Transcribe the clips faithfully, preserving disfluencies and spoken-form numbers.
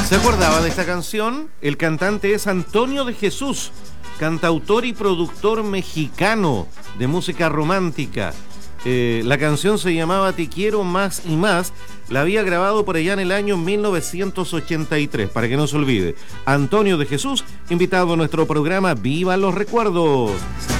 ¿Se acordaba de esta canción? El cantante es Antonio de Jesús, cantautor y productor mexicano de música romántica. Eh, la canción se llamaba Te quiero más y más. La había grabado por allá en el año mil novecientos ochenta y tres, para que no se olvide. Antonio de Jesús, invitado a nuestro programa Viva los Recuerdos.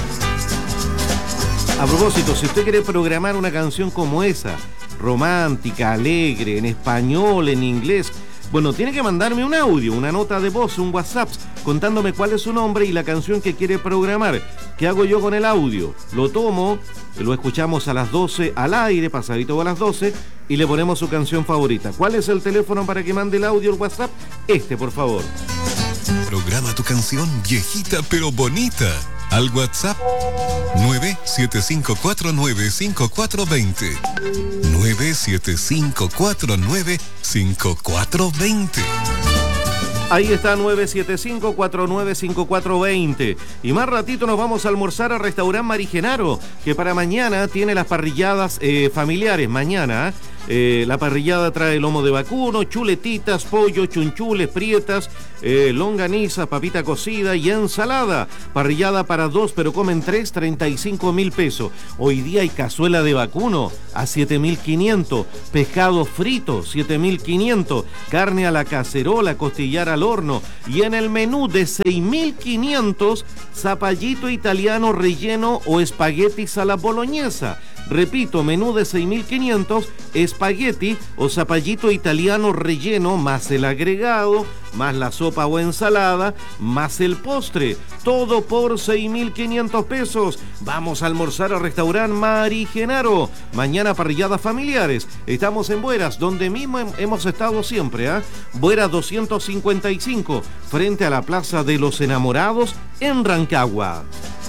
A propósito, si usted quiere programar una canción como esa, romántica, alegre, en español, en inglés, bueno, tiene que mandarme un audio, una nota de voz, un WhatsApp, contándome cuál es su nombre y la canción que quiere programar. ¿Qué hago yo con el audio? Lo tomo, lo escuchamos a las doce al aire, pasadito a las doce, y le ponemos su canción favorita. ¿Cuál es el teléfono para que mande el audio al WhatsApp? Este, por favor. Programa tu canción viejita pero bonita al WhatsApp nueve siete cinco cuatro nueve cinco cuatro dos cero nueve siete cinco cuatro nueve cinco cuatro dos cero. Ahí está, nueve siete cinco cuatro nueve cinco cuatro dos cero. Y más ratito nos vamos a almorzar al restaurante Mari Genaro, que para mañana tiene las parrilladas eh, familiares. Mañana eh, la parrillada trae lomo de vacuno, chuletitas, pollo, chunchules, prietas, eh, longaniza, papita cocida y ensalada. Parrillada para dos, pero comen tres, treinta y cinco mil pesos. Hoy día hay cazuela de vacuno a siete mil quinientos, pescado frito siete mil quinientos, carne a la cacerola, costillar al horno, y en el menú de seis mil quinientos, zapallito italiano relleno o espaguetis a la boloñesa. Repito, menú de seis mil quinientos, espagueti o zapallito italiano relleno, más el agregado, más la sopa o ensalada, más el postre. Todo por seis mil quinientos pesos. Vamos a almorzar al restaurante Mari Genaro. Mañana parrilladas familiares. Estamos en Bueras, donde mismo hemos estado siempre, ¿eh? Bueras doscientos cincuenta y cinco, frente a la Plaza de los Enamorados, en Rancagua.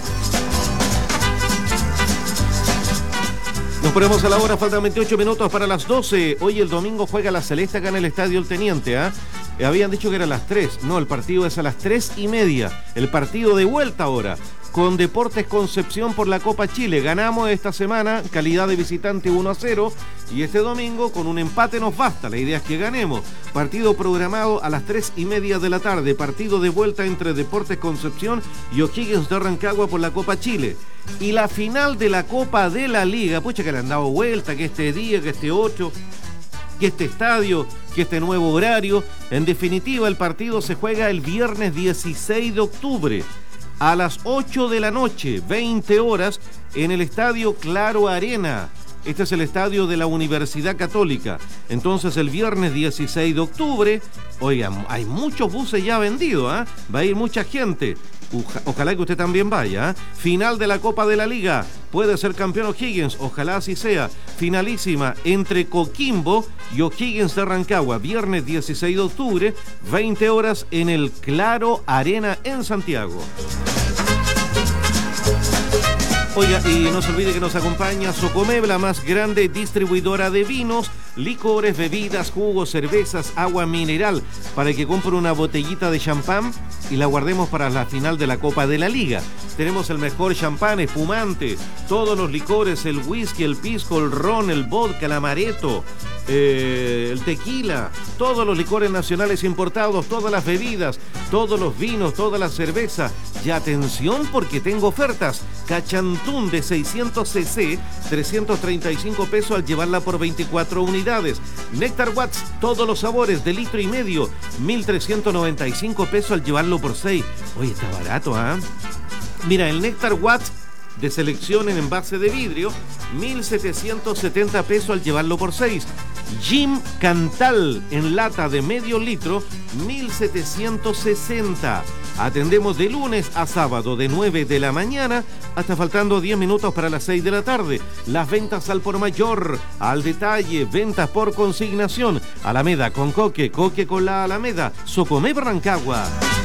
Nos ponemos a la hora, faltan veintiocho minutos para las doce. Hoy el domingo juega la Celeste acá en el Estadio El Teniente, ¿ah? ¿eh? Habían dicho que era a las tres. No, el partido es a las tres y media. El partido de vuelta ahora, con Deportes Concepción por la Copa Chile. Ganamos esta semana, calidad de visitante uno a cero, y este domingo con un empate nos basta. La idea es que ganemos. Partido programado a las tres y media de la tarde. Partido de vuelta entre Deportes Concepción y O'Higgins de Rancagua por la Copa Chile. Y la final de la Copa de la Liga, pucha que le han dado vuelta, que este día, que este ocho, que este estadio, que este nuevo horario. En definitiva, el partido se juega el viernes dieciséis de octubre a las ocho de la noche, veinte horas, en el estadio Claro Arena. Este es el estadio de la Universidad Católica. Entonces, el viernes dieciséis de octubre, oigan, hay muchos buses ya vendidos, ¿eh? Va a ir mucha gente. Ojalá que usted también vaya, ¿eh? Final de la Copa de la Liga. Puede ser campeón O'Higgins, ojalá así sea. Finalísima entre Coquimbo y O'Higgins de Rancagua. Viernes dieciséis de octubre, veinte horas, en el Claro Arena en Santiago. Oiga, y no se olvide que nos acompaña Socomev, la más grande distribuidora de vinos, licores, bebidas, jugos, cervezas, agua mineral, para que compre una botellita de champán y la guardemos para la final de la Copa de la Liga. Tenemos el mejor champán, espumante, todos los licores, el whisky, el pisco, el ron, el vodka, el amaretto, eh, el tequila, todos los licores nacionales importados, todas las bebidas, todos los vinos, toda la cerveza. Y atención, porque tengo ofertas. Cachantún de seiscientos centilitros, trescientos treinta y cinco pesos al llevarla por veinticuatro unidades. Néctar Watts, todos los sabores, de litro y medio, mil trescientos noventa y cinco pesos al llevarlo por seis. Oye, está barato, ¿ah? ¿eh? Mira, el Néctar Watts de selección en envase de vidrio, mil setecientos setenta pesos al llevarlo por seis. Jim Cantal en lata de medio litro, mil setecientos sesenta. Atendemos de lunes a sábado de nueve de la mañana hasta faltando diez minutos para las seis de la tarde. Las ventas al por mayor, al detalle, ventas por consignación. Alameda con Coque, Coque con la Alameda. Socomev Rancagua.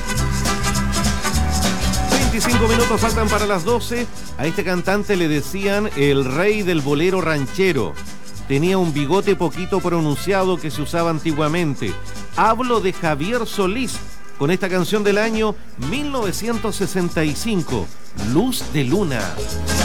veinticinco minutos faltan para las doce. A este cantante le decían el rey del bolero ranchero. Tenía un bigote poquito pronunciado que se usaba antiguamente. Hablo de Javier Solís, con esta canción del año mil novecientos sesenta y cinco, Luz de Luna.